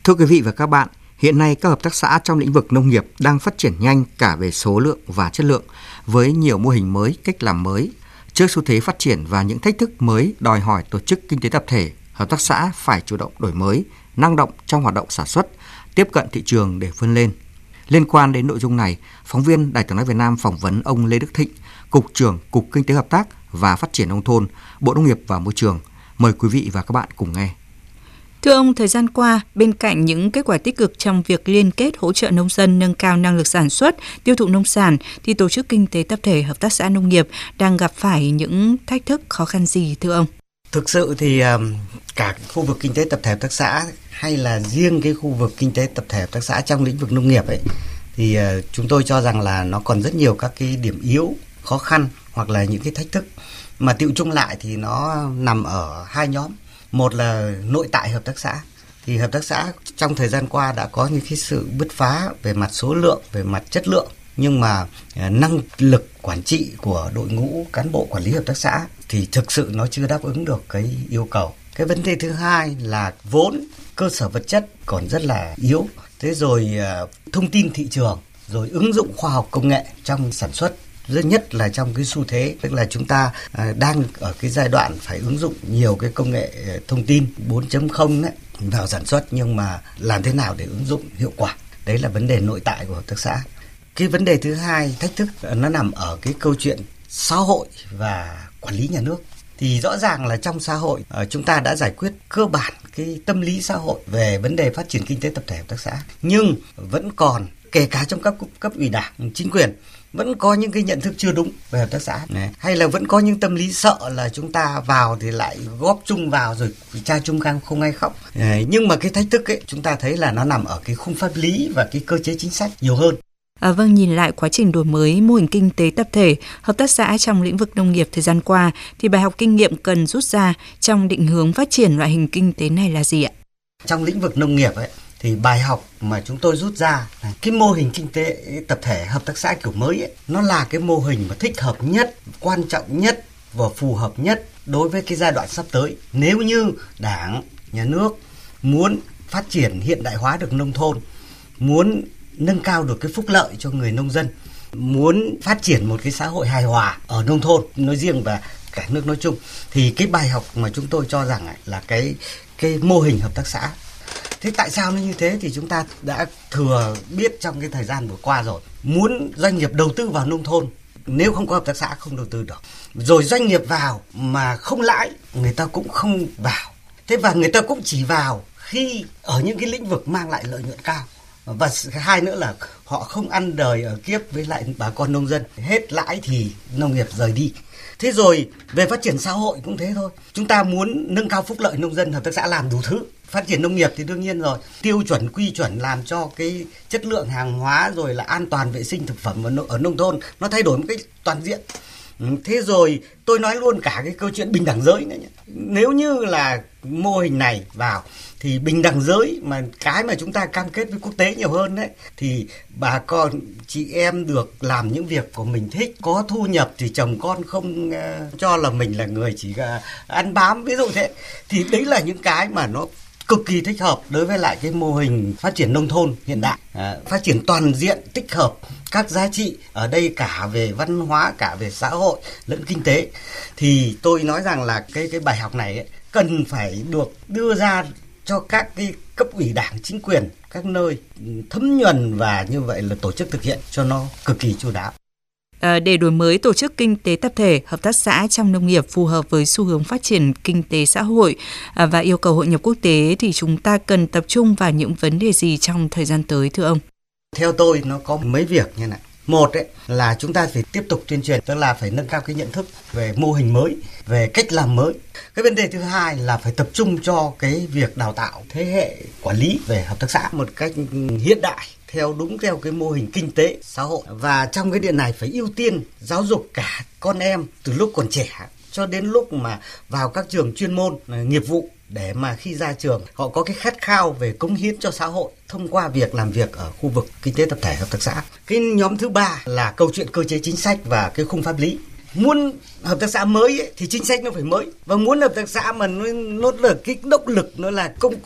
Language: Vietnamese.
Thưa quý vị và các bạn, hiện nay các hợp tác xã trong lĩnh vực nông nghiệp đang phát triển nhanh cả về số lượng và chất lượng, với nhiều mô hình mới, cách làm mới. Trước xu thế phát triển và những thách thức mới đòi hỏi tổ chức kinh tế tập thể, hợp tác xã phải chủ động đổi mới, năng động trong hoạt động sản xuất, tiếp cận thị trường để vươn lên. Liên quan đến nội dung này, phóng viên Đài Tiếng nói Việt Nam phỏng vấn ông Lê Đức Thịnh, Cục trưởng Cục Kinh tế Hợp tác và Phát triển Nông thôn, Bộ Nông nghiệp và Môi trường. Mời quý vị và các bạn cùng nghe. Thưa ông, thời gian qua, bên cạnh những kết quả tích cực trong việc liên kết hỗ trợ nông dân nâng cao năng lực sản xuất, tiêu thụ nông sản, thì tổ chức kinh tế tập thể hợp tác xã nông nghiệp đang gặp phải những thách thức khó khăn gì thưa ông? Thực sự thì cả khu vực kinh tế tập thể hợp tác xã hay là riêng cái khu vực kinh tế tập thể hợp tác xã trong lĩnh vực nông nghiệp ấy, thì chúng tôi cho rằng là nó còn rất nhiều các cái điểm yếu, khó khăn hoặc là những cái thách thức mà tựu chung lại thì nó nằm ở hai nhóm. Một là nội tại hợp tác xã. Thì hợp tác xã trong thời gian qua đã có những cái sự bứt phá về mặt số lượng, về mặt chất lượng. Nhưng mà năng lực quản trị của đội ngũ cán bộ quản lý hợp tác xã thì thực sự nó chưa đáp ứng được cái yêu cầu. Cái vấn đề thứ hai là vốn, cơ sở vật chất còn rất là yếu. Thế rồi thông tin thị trường, rồi ứng dụng khoa học công nghệ trong sản xuất. Rất nhất là trong cái xu thế, tức là chúng ta đang ở cái giai đoạn phải ứng dụng nhiều cái công nghệ thông tin 4.0 đấy vào sản xuất, nhưng mà làm thế nào để ứng dụng hiệu quả. Đấy là vấn đề nội tại của hợp tác xã. Cái vấn đề thứ hai, thách thức nó nằm ở cái câu chuyện xã hội và quản lý nhà nước. Thì rõ ràng là trong xã hội chúng ta đã giải quyết cơ bản cái tâm lý xã hội về vấn đề phát triển kinh tế tập thể hợp tác xã. Nhưng vẫn còn, kể cả trong các cấp ủy đảng, chính quyền, vẫn có những cái nhận thức chưa đúng về hợp tác xã này. Hay là vẫn có những tâm lý sợ là chúng ta vào thì lại góp chung vào rồi cha chung không ai khóc. Nhưng mà cái thách thức ấy chúng ta thấy là nó nằm ở cái khung pháp lý và cái cơ chế chính sách nhiều hơn. Vâng, nhìn lại quá trình đổi mới mô hình kinh tế tập thể, hợp tác xã trong lĩnh vực nông nghiệp thời gian qua, thì bài học kinh nghiệm cần rút ra trong định hướng phát triển loại hình kinh tế này là gì ạ? Trong lĩnh vực nông nghiệp ấy, thì bài học mà chúng tôi rút ra là cái mô hình kinh tế tập thể hợp tác xã kiểu mới ấy, nó là cái mô hình mà thích hợp nhất, quan trọng nhất và phù hợp nhất đối với cái giai đoạn sắp tới. Nếu như Đảng, Nhà nước muốn phát triển hiện đại hóa được nông thôn, muốn nâng cao được cái phúc lợi cho người nông dân, muốn phát triển một cái xã hội hài hòa ở nông thôn nói riêng và cả nước nói chung, thì cái bài học mà chúng tôi cho rằng là cái mô hình hợp tác xã. Thế tại sao nó như thế thì chúng ta đã thừa biết trong cái thời gian vừa qua rồi. Muốn doanh nghiệp đầu tư vào nông thôn, nếu không có hợp tác xã không đầu tư được. Rồi doanh nghiệp vào mà không lãi, người ta cũng không vào. Thế và người ta cũng chỉ vào khi ở những cái lĩnh vực mang lại lợi nhuận cao. Và hai nữa là họ không ăn đời ở kiếp với lại bà con nông dân. Hết lãi thì nông nghiệp rời đi. Thế rồi về phát triển xã hội cũng thế thôi. Chúng ta muốn nâng cao phúc lợi nông dân, hợp tác xã làm đủ thứ. Phát triển nông nghiệp thì đương nhiên rồi, tiêu chuẩn, quy chuẩn làm cho cái chất lượng hàng hóa rồi là an toàn vệ sinh thực phẩm ở nông thôn nó thay đổi một cách toàn diện. Thế rồi tôi nói luôn cả cái câu chuyện bình đẳng giới nữa nhé. Nếu như là mô hình này vào thì bình đẳng giới mà cái mà chúng ta cam kết với quốc tế nhiều hơn đấy, thì bà con chị em được làm những việc của mình thích, có thu nhập thì chồng con không cho là mình là người chỉ ăn bám, ví dụ thế. Thì đấy là những cái mà nó cực kỳ thích hợp đối với lại cái mô hình phát triển nông thôn hiện đại, phát triển toàn diện, tích hợp các giá trị ở đây cả về văn hóa, cả về xã hội lẫn kinh tế. Thì tôi nói rằng là cái bài học này ấy, cần phải được đưa ra cho các cái cấp ủy đảng, chính quyền các nơi thấm nhuần và như vậy là tổ chức thực hiện cho nó cực kỳ chu đáo. Để đổi mới tổ chức kinh tế tập thể, hợp tác xã trong nông nghiệp phù hợp với xu hướng phát triển kinh tế xã hội và yêu cầu hội nhập quốc tế, thì chúng ta cần tập trung vào những vấn đề gì trong thời gian tới thưa ông? Theo tôi nó có mấy việc như này. Một ấy, là chúng ta phải tiếp tục tuyên truyền, tức là phải nâng cao cái nhận thức về mô hình mới, về cách làm mới. Cái vấn đề thứ hai là phải tập trung cho cái việc đào tạo thế hệ quản lý về hợp tác xã một cách hiện đại, theo cái mô hình kinh tế xã hội. Và trong cái điện này phải ưu tiên giáo dục cả con em từ lúc còn trẻ cho đến lúc mà vào các trường chuyên môn, nghiệp vụ, để mà khi ra trường họ có cái khát khao về cống hiến cho xã hội thông qua việc làm việc ở khu vực kinh tế tập thể hợp tác xã. Cái nhóm thứ ba là câu chuyện cơ chế chính sách và cái khung pháp lý. Muốn hợp tác xã mới ấy, thì chính sách nó phải mới, và muốn hợp tác xã mà nó là cái động lực, nó là công